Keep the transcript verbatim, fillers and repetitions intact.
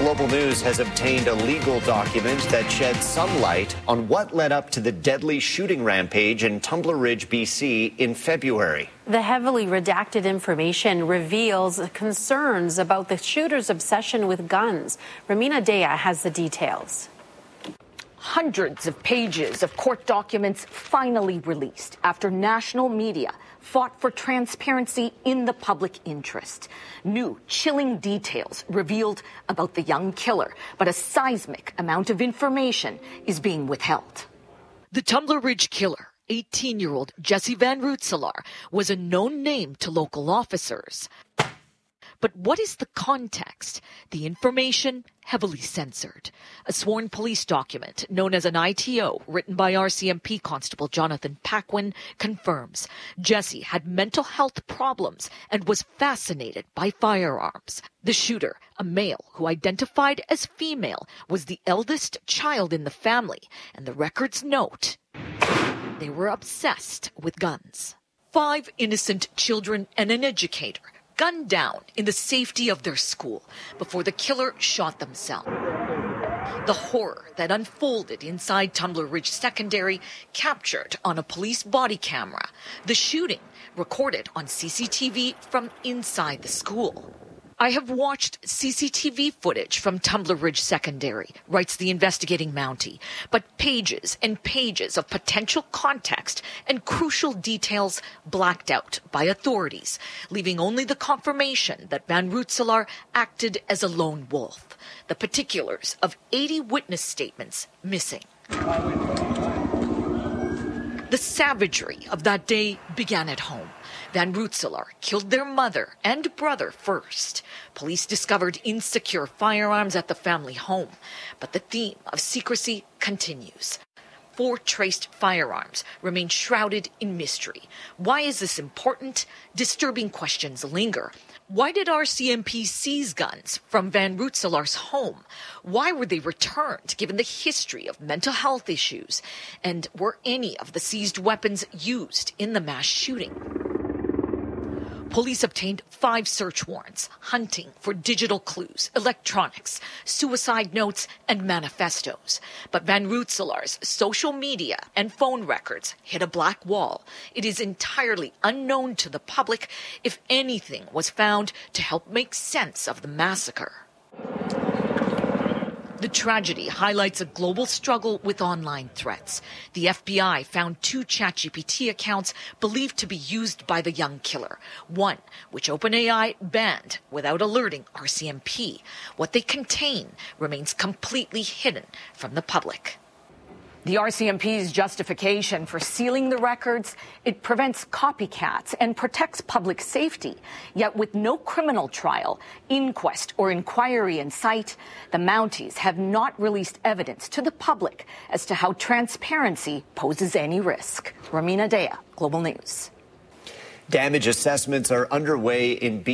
Global News has obtained a legal document that sheds some light on what led up to the deadly shooting rampage in Tumbler Ridge, B C in February. The heavily redacted information reveals concerns about the shooter's obsession with guns. Ramina Dea has the details. Hundreds of pages of court documents finally released after national media fought for transparency in the public interest. New, chilling details revealed about the young killer, but a seismic amount of information is being withheld. The Tumbler Ridge killer, eighteen-year-old Jesse Van Rootselaar, was a known name to local officers. But what is the context? The information heavily censored. A sworn police document known as an I T O, written by R C M P Constable Jonathan Paquin, confirms Jesse had mental health problems and was fascinated by firearms. The shooter, a male who identified as female, was the eldest child in the family, and the records note they were obsessed with guns. Five innocent children and an educator gunned down in the safety of their school before the killer shot themselves. The horror that unfolded inside Tumbler Ridge Secondary captured on a police body camera. The shooting recorded on C C T V from inside the school. I have watched C C T V footage from Tumbler Ridge Secondary, writes the investigating Mountie, but pages and pages of potential context and crucial details blacked out by authorities, leaving only the confirmation that Van Rootselaar acted as a lone wolf. The particulars of eighty witness statements missing. The savagery of that day began at home. Van Rootselaar killed their mother and brother first. Police discovered insecure firearms at the family home, but the theme of secrecy continues. Four traced firearms remain shrouded in mystery. Why is this important? Disturbing questions linger. Why did R C M P seize guns from Van Rootselaar's home? Why were they returned, given the history of mental health issues? And were any of the seized weapons used in the mass shooting? Police obtained five search warrants, hunting for digital clues, electronics, suicide notes, and manifestos. But Van Rootselaar's social media and phone records hit a black wall. It is entirely unknown to the public if anything was found to help make sense of the massacre. The tragedy highlights a global struggle with online threats. The F B I found two ChatGPT accounts believed to be used by the young killer. One, which OpenAI banned without alerting R C M P. What they contain remains completely hidden from the public. The R C M P's justification for sealing the records, it prevents copycats and protects public safety. Yet with no criminal trial, inquest or inquiry in sight, the Mounties have not released evidence to the public as to how transparency poses any risk. Ramina Dea, Global News. Damage assessments are underway in B